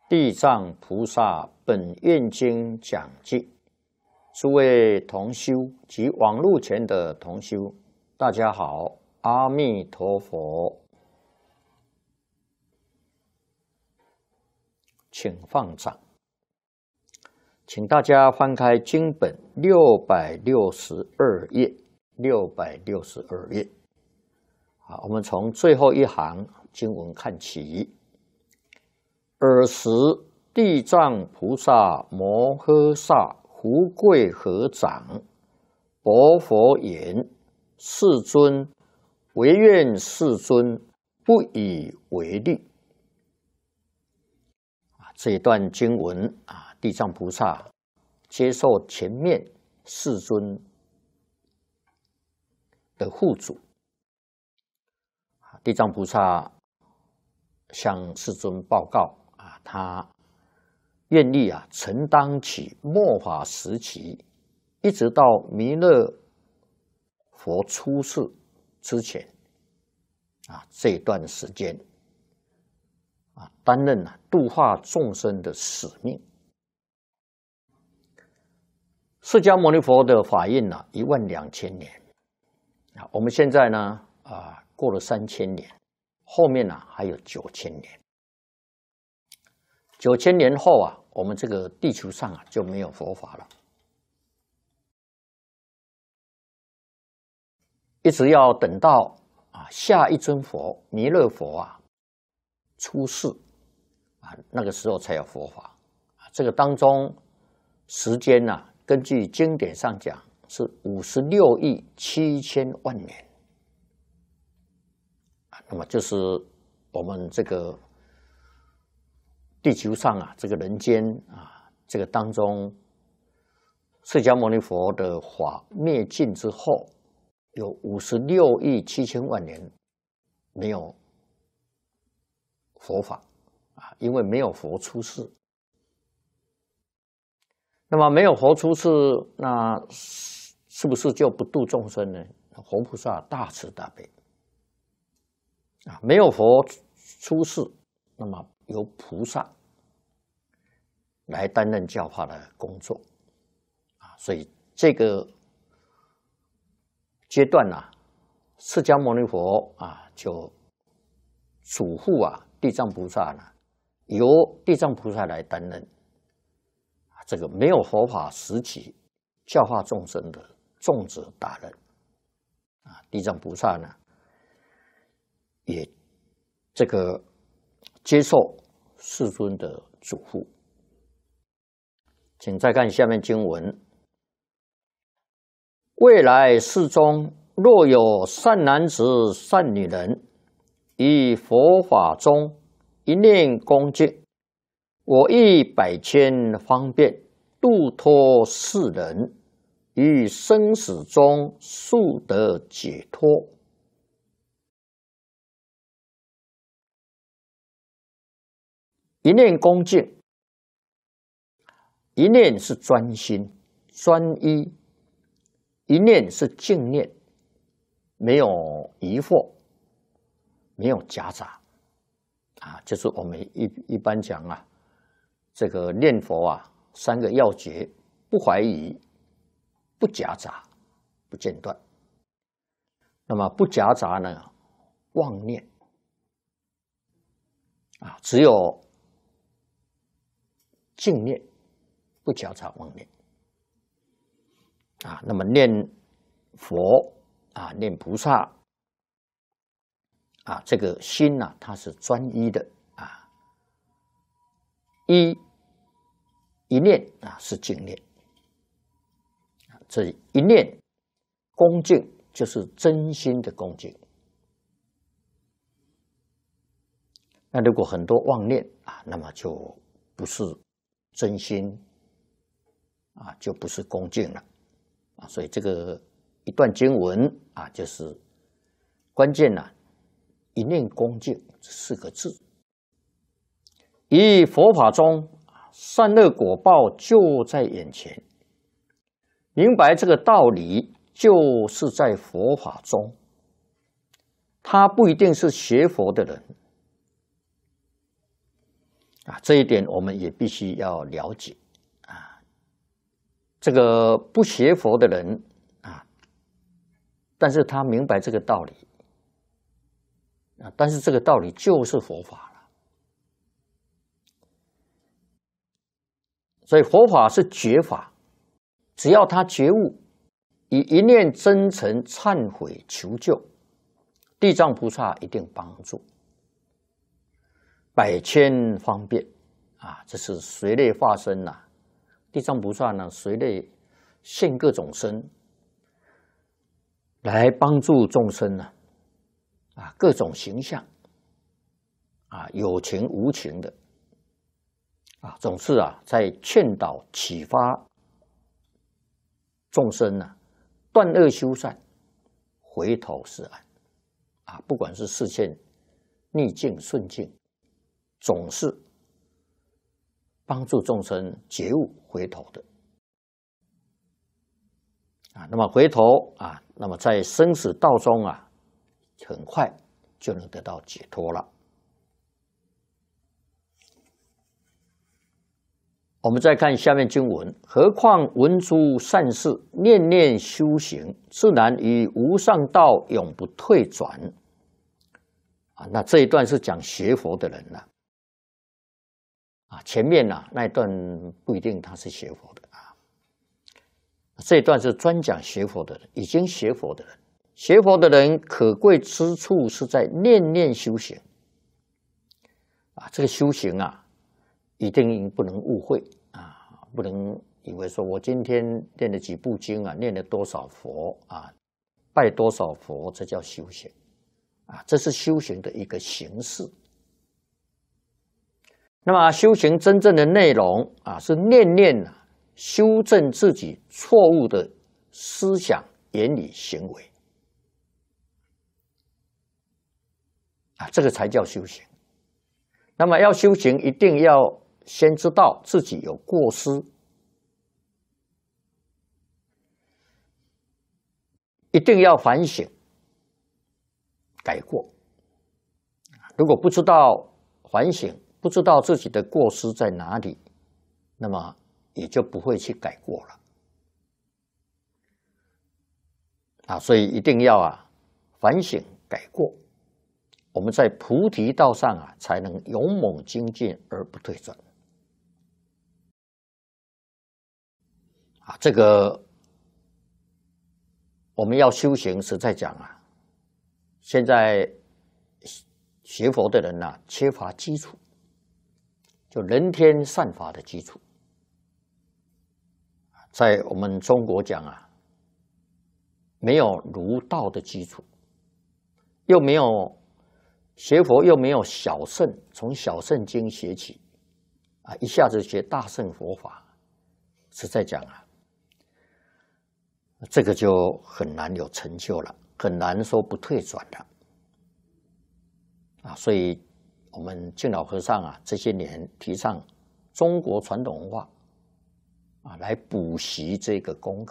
地藏菩萨本愿经讲记，诸位同修及网络前的同修，大家好，阿弥陀佛，请放掌，请大家翻开经本662页，662页。好，我们从最后一行经文看起。尔时，地藏菩萨摩诃萨福贵合掌，薄佛言：“世尊，唯愿世尊不以为虑。”这一段经文地藏菩萨接受前面世尊的护主，地藏菩萨向世尊报告。他愿意承担起末法时期，一直到弥勒佛出世之前这一段时间担任度化众生的使命。释迦牟尼佛的法印12000年，我们现在呢过了3000年，后面还有9000年。9000年后我们这个地球上就没有佛法了，一直要等到下一尊佛弥勒佛出世那个时候才有佛法。这个当中时间根据经典上讲是56亿7千万年，那么就是我们这个地球上这个人间这个当中，释迦牟尼佛的法灭尽之后，有56亿7千万年没有佛法因为没有佛出世。那么没有佛出世，那是不是就不度众生呢？佛菩萨大慈大悲没有佛出世，那么由菩萨来担任教化的工作所以这个阶段释迦牟尼佛就嘱咐地藏菩萨由地藏菩萨来担任这个没有佛法时期教化众生的重责大任地藏菩萨也这个接受世尊的嘱咐。请再看下面经文：未来世中，若有善男子、善女人，于佛法中一念恭敬，我亦百千方便度脱世人，于生死中速得解脱。一念恭敬，一念是专心专一，一念是净念，没有疑惑，没有夹杂就是我们一般讲这个念佛3个要诀：不怀疑、不夹杂、不间断。那么不夹杂呢，妄念只有净念，不夹杂妄念那么念佛念菩萨这个心它是专一的一念是净念，这一念恭敬就是真心的恭敬。那如果很多妄念那么就不是真心就不是恭敬了所以这个一段经文就是关键一念恭敬这4个字。于佛法中，善恶果报就在眼前，明白这个道理就是在佛法中。他不一定是学佛的人， 这一点我们也必须要了解啊。这个不学佛的人但是他明白这个道理但是这个道理就是佛法了。所以佛法是觉法，只要他觉悟，以一念真诚忏悔求救，地藏菩萨一定帮助，百千方便这是随类化身地藏菩萨呢，随类现各种身来帮助众生各种形象有情无情的总是在劝导启发众生断恶修善，回头是岸不管是视线逆境顺境，总是帮助众生觉悟回头的那么回头那么在生死道中很快就能得到解脱了。我们再看下面经文，何况闻诸善事，念念修行，自然于无上道永不退转那这一段是讲学佛的人了前面那一段不一定他是学佛的这一段是专讲学佛的人，已经学佛的人。学佛的人可贵之处是在念念修行这个修行一定不能误会不能以为说我今天念了几部经念了多少佛拜多少佛，这叫修行这是修行的一个形式。那么修行真正的内容是念念修正自己错误的思想、言语、行为这个才叫修行。那么要修行，一定要先知道自己有过失，一定要反省改过。如果不知道反省，不知道自己的过失在哪里，那么也就不会去改过了所以一定要反省改过，我们在菩提道上才能勇猛精进而不退转这个我们要修行，实在讲现在学佛的人缺乏基础，就人天善法的基础。在我们中国讲没有儒道的基础，又没有学佛，又没有小乘，从小乘经学起一下子学大乘佛法，实在讲这个就很难有成就了，很难说不退转了所以我们敬老和尚这些年提倡中国传统文化来补习这个功课。